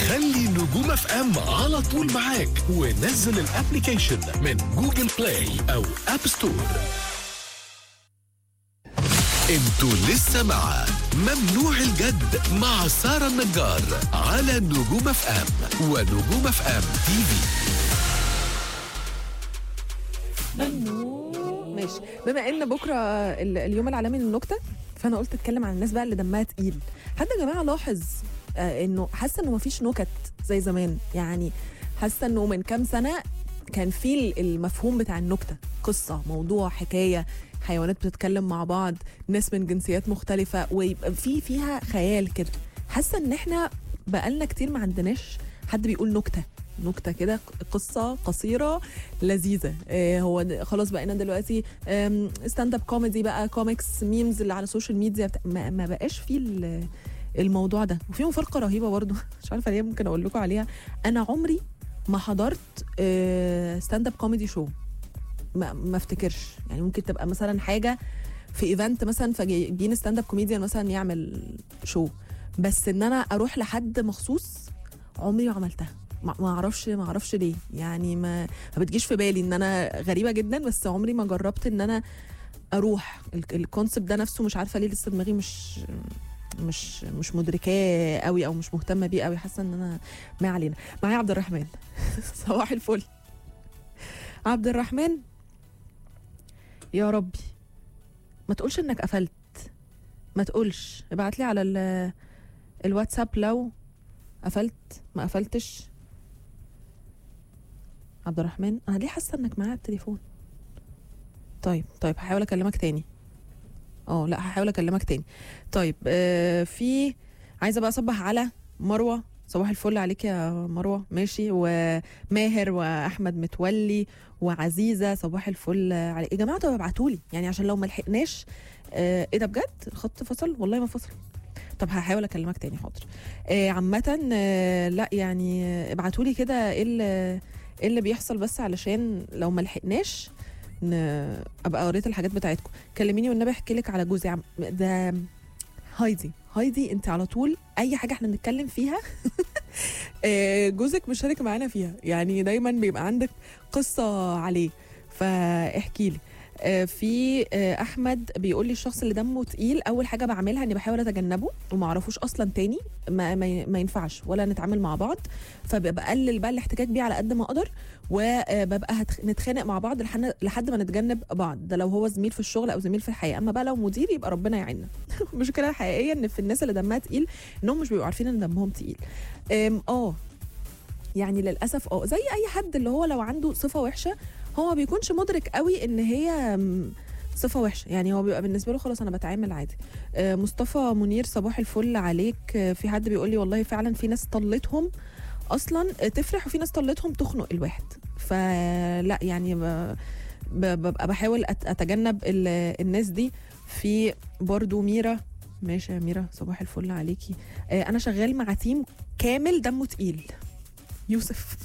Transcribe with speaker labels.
Speaker 1: خلي نجوم اف ام على طول معاك ونزل الابليكيشن من جوجل بلاي او اب ستور. انتوا لسه مع ممنوع الجد مع سارة النجار على نجوم اف ام ونجوم اف ام تي في.
Speaker 2: ماشي، بما ان بكره اليوم العالمي للنكته، فانا قلت اتكلم عن الناس بقى اللي دمها تقيل. حد يا جماعه لاحظ انه حاسه انه مفيش نكت زي زمان؟ يعني حاسه انه من كام سنه كان في المفهوم بتاع النكته، قصه، موضوع، حكايه، حيوانات بتتكلم مع بعض، ناس من جنسيات مختلفه، ويبقى فيها خيال كده. حاسه ان احنا بقالنا كتير ما عندناش حد بيقول نكته كده، قصه قصيره لذيذه. هو خلاص بقينا دلوقتي ستاند اب كوميدي بقى، كوميكس، ميمز اللي على السوشيال ميديا ما بقاش فيه الموضوع ده. وفي مفارقه رهيبه برضو مش عارفه ليه، ممكن اقول لكم عليها. انا عمري ما حضرت ستاند اب كوميدي شو، ما افتكرش. يعني ممكن تبقى مثلا حاجه في ايفنت مثلا، فجايين ستاند اب كوميديان مثلا يعمل شو، بس ان انا اروح لحد مخصوص عمري ما عملتها. ما اعرفش ليه، يعني ما بتجيش في بالي، ان انا غريبه جدا، بس عمري ما جربت ان انا اروح الكونسبت ده نفسه. مش عارفه ليه، لسه دماغي مش مدركاه قوي، او مش مهتمه بيه قوي. حاسه ان انا ما علينا. معايا عبد الرحمن صباح الفل عبد الرحمن. يا ربي ما تقولش انك قفلت، ما تقولش. ابعت لي على الواتساب لو قفلت. ما قفلتش عبد الرحمن. انا ليه حاسه انك معايا التليفون؟ طيب هحاول اكلمك تاني. لا هحاول اكلمك تاني. طيب في عايزه بقى اصبح على مروه. صباح الفل عليك يا مروه. ماشي. وماهر واحمد متولي وعزيزه، صباح الفل عليك يا جماعه. طب ابعتوا لي يعني عشان لو ما لحقناش. ايه ده بجد؟ الخط فصل؟ والله ما فصل. طب هحاول اكلمك تاني، حاضر. عامه لا يعني ابعتوا لي كده ايه اللي بيحصل، بس علشان لو ما لحقناش ابقى قريت الحاجات بتاعتكم. كلميني والنبي احكي لك على جوزي ده. هايدي انت على طول اي حاجه احنا بنتكلم فيها جوزك مشارك معانا فيها، يعني دايما بيبقى عندك قصه عليه، فاحكي لي. في احمد بيقول لي الشخص اللي دمه تقيل اول حاجه بعملها اني بحاول اتجنبه وما اعرفوش اصلا تاني. ما ينفعش ولا نتعامل مع بعض، فبقلل بقى الاحتكاك بيه على قد ما اقدر، وببقى نتخانق مع بعض لحد ما نتجنب بعض. ده لو هو زميل في الشغل او زميل في الحياه. اما بقى لو مدير يبقى ربنا يعيننا. المشكله الحقيقيه ان في الناس اللي دمها تقيل انهم مش بيبقوا عارفين ان دمهم تقيل. يعني للاسف زي اي حد اللي هو لو عنده صفه وحشه هو ما بيكونش مدرك قوي ان هي صفه وحشه، يعني هو بيبقى بالنسبه له خلاص انا بتعامل عادي. مصطفى منير صباح الفل عليك. في حد بيقول لي والله فعلا في ناس طلتهم اصلا تفرح وفي ناس طلتهم تخنق الواحد، فلا يعني ببقى بحاول اتجنب الناس دي. في برضو ميرا. ماشي يا ميرا صباح الفل عليكي. انا شغال مع تيم كامل دمه تقيل. يوسف